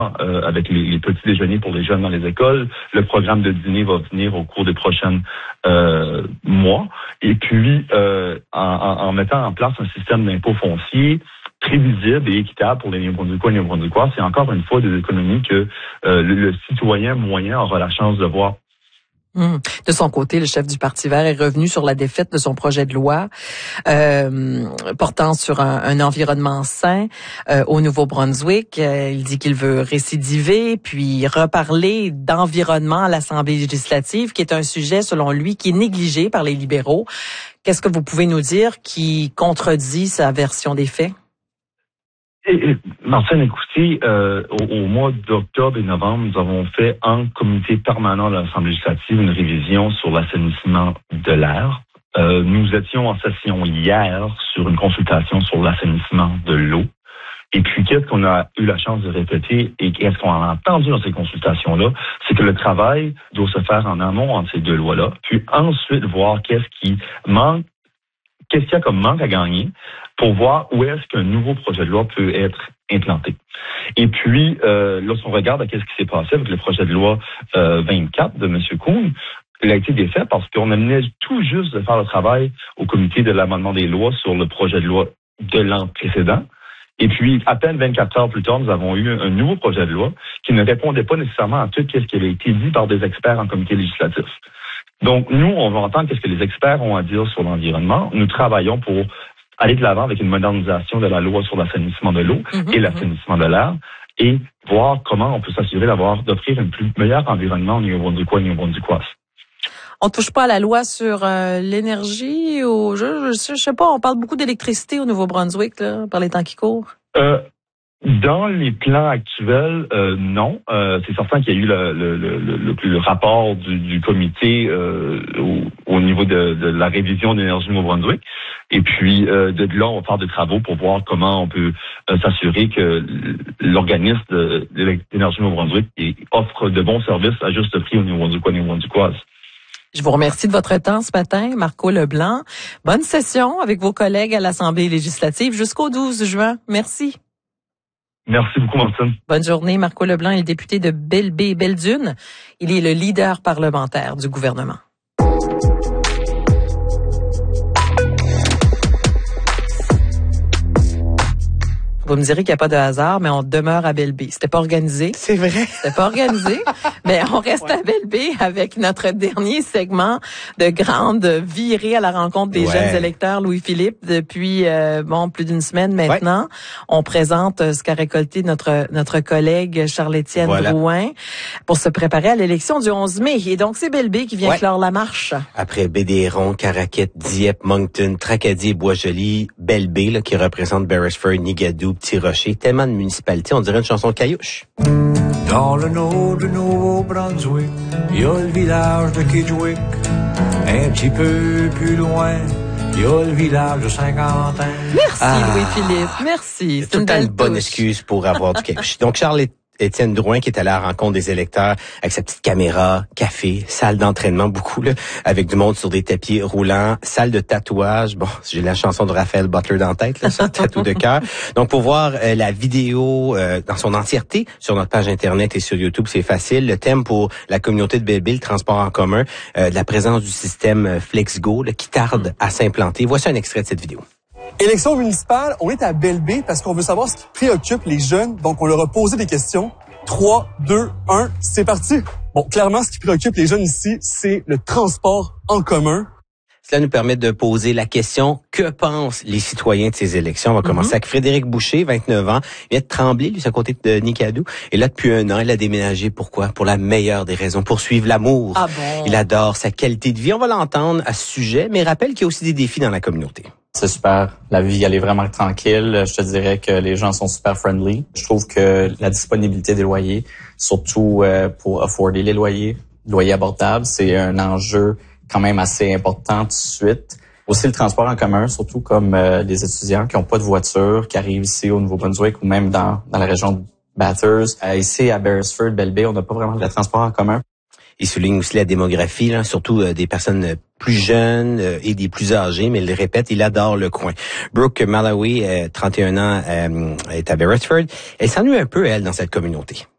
avec les petits déjeuners pour les jeunes dans les écoles. Le programme de dîner va venir au cours des prochains mois. Et puis, en mettant en place un système d'impôt foncier prévisible et équitable pour les Néo-Brunswickois et Néo-Brunswickois, c'est encore une fois des économies que le citoyen moyen aura la chance de voir. De son côté, le chef du Parti vert est revenu sur la défaite de son projet de loi portant sur un environnement sain au Nouveau-Brunswick. Il dit qu'il veut récidiver, puis reparler d'environnement à l'Assemblée législative, qui est un sujet, selon lui, qui est négligé par les libéraux. Qu'est-ce que vous pouvez nous dire qui contredit sa version des faits? Martin, écoutez, au mois d'octobre et novembre, nous avons fait en comité permanent de l'Assemblée législative une révision sur l'assainissement de l'air. Nous étions en session hier sur une consultation sur l'assainissement de l'eau. Et puis, qu'est-ce qu'on a eu la chance de répéter et qu'est-ce qu'on a entendu dans ces consultations-là, c'est que le travail doit se faire en amont entre ces deux lois-là, puis ensuite voir qu'est-ce qu'il y a comme manque à gagner pour voir où est-ce qu'un nouveau projet de loi peut être implanté. Et puis, lorsqu'on regarde à qu'est-ce qui s'est passé avec le projet de loi 24 de M. Kuhn, il a été défait parce qu'on venait tout juste de faire le travail au comité de l'amendement des lois sur le projet de loi de l'an précédent. Et puis, à peine 24 heures plus tard, nous avons eu un nouveau projet de loi qui ne répondait pas nécessairement à tout ce qui avait été dit par des experts en comité législatif. Donc, nous, on va entendre qu'est-ce que les experts ont à dire sur l'environnement. Nous travaillons pour aller de l'avant avec une modernisation de la loi sur l'assainissement de l'eau et l'assainissement de l'air et voir comment on peut s'assurer d'offrir un plus meilleur environnement au Nouveau-Brunswickois et Néo-Brunswickoises. On touche pas à la loi sur l'énergie ou je sais pas, on parle beaucoup d'électricité au Nouveau-Brunswick là, par les temps qui courent. Dans les plans actuels, non. C'est certain qu'il y a eu le rapport du comité au niveau de la révision de l'énergie Nouveau-Brunswick. Et puis, de là, on va faire des travaux pour voir comment on peut s'assurer que l'organisme de l'énergie Nouveau-Brunswick offre de bons services à juste prix au Nouveau-Brunswickois et Néo-Brunswickoises. Je vous remercie de votre temps ce matin, Marco Leblanc. Bonne session avec vos collègues à l'Assemblée législative jusqu'au 12 juin. Merci. Merci beaucoup, Martine. Bonne journée. Marco Leblanc est le député de Belle-Baie-Belledune. Il est le leader parlementaire du gouvernement. Vous me direz qu'il n'y a pas de hasard, mais on demeure à Belle-Baie. C'était pas organisé. C'est vrai. C'était pas organisé, mais on reste à Belle-Baie avec notre dernier segment de grande virée à la rencontre des jeunes électeurs Louis-Philippe. Depuis plus d'une semaine maintenant, on présente ce qu'a récolté notre collègue Charles-Étienne Drouin pour se préparer à l'élection du 11 mai. Et donc, c'est Belle-Baie qui vient clore la marche. Après Bédéron, Caraquette, Dieppe, Moncton, Tracadie et Boisjoli, Belle-Baie qui représente Beresford, Nigadou, Petit Rocher, tellement de municipalités, on dirait une chanson de Caillouche. Dans le nord du Nouveau-Brunswick, il y a le village de Kedgewick. Un petit peu plus loin, il y a le village de Saint-Quentin. Merci Louis-Philippe, merci. C'est une bonne excuse pour avoir du Caillouche. Donc Charles-Étienne Drouin qui est allé à la rencontre des électeurs avec sa petite caméra, café, salle d'entraînement beaucoup là, avec du monde sur des tapis roulants, salle de tatouage. Bon, j'ai la chanson de Raphaël Butler dans la tête, là, sur le tatou de cœur. Donc pour voir la vidéo dans son entièreté sur notre page internet et sur YouTube, c'est facile. Le thème pour la communauté de Belle-Baie, le transport en commun, de la présence du système FlexGo là, qui tarde à s'implanter. Voici un extrait de cette vidéo. Élection municipale, on est à Belle-Baie parce qu'on veut savoir ce qui préoccupe les jeunes. Donc, on leur a posé des questions. 3, 2, 1, c'est parti. Bon, clairement, ce qui préoccupe les jeunes ici, c'est le transport en commun. Cela nous permet de poser la question, que pensent les citoyens de ces élections? On va commencer avec Frédéric Boucher, 29 ans. Il vient de Tremblay, lui, c'est à côté de Nigadou. Et là, depuis 1 an, il a déménagé. Pourquoi? Pour la meilleure des raisons, pour suivre l'amour. Ah bon? Il adore sa qualité de vie. On va l'entendre à ce sujet, mais rappelle qu'il y a aussi des défis dans la communauté. C'est super. La vie, elle est vraiment tranquille. Je te dirais que les gens sont super friendly. Je trouve que la disponibilité des loyers, surtout pour afforder les loyers abordables, c'est un enjeu quand même assez important tout de suite. Aussi le transport en commun, surtout comme les étudiants qui n'ont pas de voiture, qui arrivent ici au Nouveau-Brunswick ou même dans la région de Bathurst. Ici à Beresford, Belle-Baie, on n'a pas vraiment de transport en commun. Il souligne aussi la démographie, là, surtout des personnes plus jeunes et des plus âgés, mais il le répète, il adore le coin. Brooke Malawi, 31 ans, est à Beresford. Elle s'ennuie un peu, elle, dans cette communauté.